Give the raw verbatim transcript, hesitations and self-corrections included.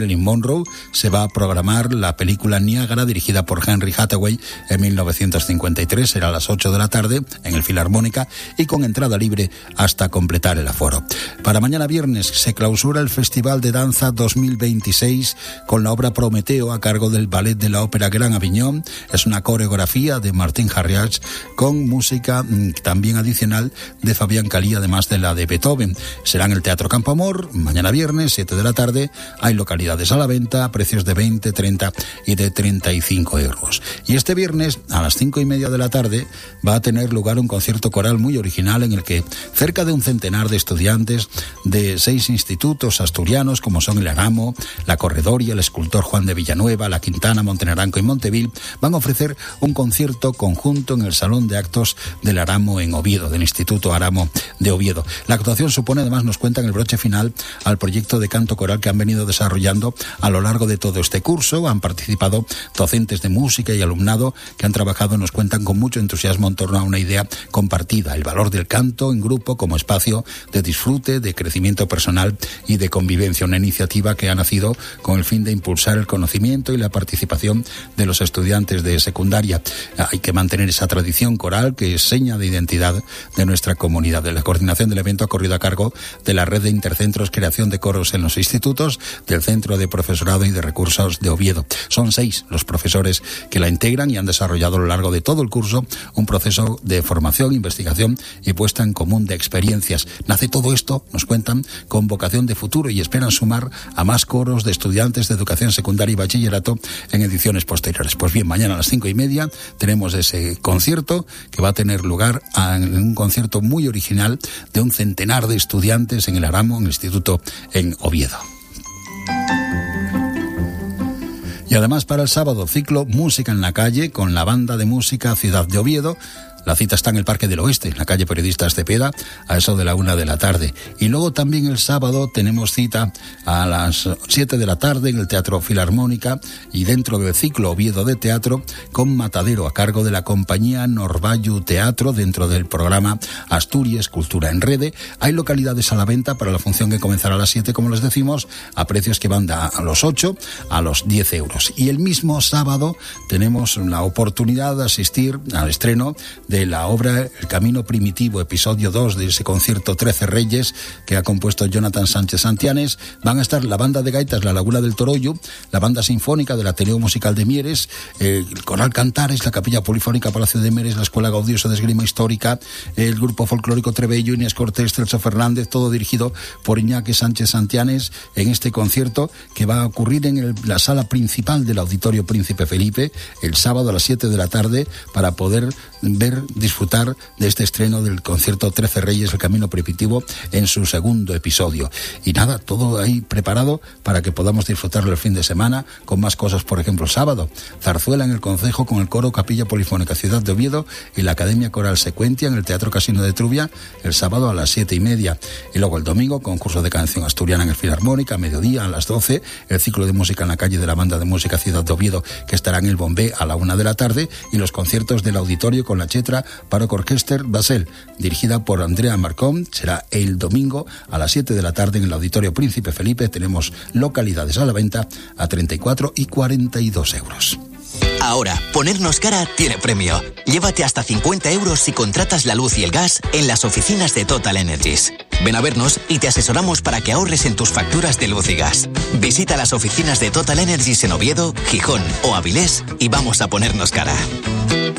Marilyn Monroe, se va a programar la película Niágara, dirigida por Henry Hathaway en mil novecientos cincuenta y tres. Será a las ocho de la tarde en el Filarmónica y con entrada libre hasta completar el aforo. Para mañana viernes se clausura el Festival de Danza dos mil veintiséis con la obra Prometeo a cargo del Ballet de la Ópera Gran Avignon. Es una coreografía de Martín Harriach con música mmm, también adicional de Fabián Calí, además de la de Beethoven. Será en el Teatro Campo Amor, mañana viernes, siete de la tarde. Hay localidades a la venta a precios de veinte, treinta y de treinta y cinco euros. Y este viernes, a las cinco y media de la tarde, va a tener lugar un concierto coral muy original en el que cerca de un centenar de estudiantes de seis institutos asturianos, como son el Aramo, la Corredoria, el escultor Juan de Villanueva, la Quintana, Montenaranco y Montevil, van a ofrecer un concierto conjunto en el Salón de Actos del Aramo en Oviedo, del Instituto Aramo de Oviedo. La actuación supone, además, nos cuentan, el broche final al proyecto de canto coral que han venido desarrollando a lo largo de todo este curso. Han participado docentes de música y alumnado que han trabajado, nos cuentan, con mucho entusiasmo en torno a una idea compartida: el valor del canto en grupo como espacio de disfrute, de crecimiento personal y de convivencia. Una iniciativa que ha nacido con el fin de impulsar el conocimiento y la participación de los estudiantes de secundaria. Hay que mantener esa tradición coral que es seña de identidad de nuestra comunidad. La coordinación del evento ha corrido a cargo de la Red de Intercentros Creación de Coros en los Institutos, del Centro de Profesorado y de Recursos de Oviedo. Son seis los profesores que la integran y han desarrollado a lo largo de todo el curso un proceso de formación, investigación y puesta en común de experiencias. Nace todo esto, nos cuentan, con vocación de futuro y esperan sumar a más coros de estudiantes de educación secundaria y bachillerato en ediciones posteriores. Pues bien, mañana a las cinco y media tenemos ese concierto que va a tener lugar en un concierto muy original de un centenar de estudiantes en el Aramo, en el Instituto en Oviedo. Y además, para el sábado, ciclo Música en la Calle con la Banda de Música Ciudad de Oviedo. La cita está en el Parque del Oeste, en la calle Periodistas Cepeda, a eso de la una de la tarde. Y luego también el sábado tenemos cita a las siete de la tarde en el Teatro Filarmónica y dentro del ciclo Oviedo de Teatro con Matadero, a cargo de la compañía Norvallu Teatro, dentro del programa Asturias Cultura en Rede. Hay localidades a la venta para la función que comenzará a las siete, como les decimos, a precios que van a los ocho a los diez euros. Y el mismo sábado tenemos la oportunidad de asistir al estreno de la obra El Camino Primitivo, episodio dos de ese concierto Trece Reyes que ha compuesto Jonathan Sánchez Santianes. Van a estar la banda de gaitas La Laguna del Torollo, la banda sinfónica del Ateneo Musical de Mieres, el Coral Cantares, la Capilla Polifónica Palacio de Mieres, la Escuela Gaudiosa de Esgrima Histórica, el Grupo Folclórico Trebello, Inés Cortés, Celso Fernández, todo dirigido por Iñaki Sánchez Santianes, en este concierto que va a ocurrir en el, la sala principal del Auditorio Príncipe Felipe el sábado a las siete de la tarde, para poder ver, disfrutar de este estreno del concierto Trece Reyes, El Camino Primitivo, en su segundo episodio. Y nada, todo ahí preparado para que podamos disfrutarlo el fin de semana con más cosas. Por ejemplo, el sábado, zarzuela en el Concejo con el coro Capilla Polifónica Ciudad de Oviedo y la Academia Coral Secuentia en el Teatro Casino de Trubia el sábado a las siete y media. Y luego el domingo, concurso de canción asturiana en el Filarmónica, a mediodía a las doce, el ciclo de música en la calle de la Banda de Música Ciudad de Oviedo, que estará en el Bombé a la una de la tarde, y los conciertos del auditorio con la Chetra Baroque Orchester Basel, dirigida por Andrea Marcón. Será el domingo a las siete de la tarde en el Auditorio Príncipe Felipe. Tenemos localidades a la venta a treinta y cuatro y cuarenta y dos euros. Ahora, ponernos cara tiene premio. Llévate hasta cincuenta euros si contratas la luz y el gas en las oficinas de Total Energies. Ven a vernos y te asesoramos para que ahorres en tus facturas de luz y gas. Visita las oficinas de Total Energies en Oviedo, Gijón o Avilés y vamos a ponernos cara.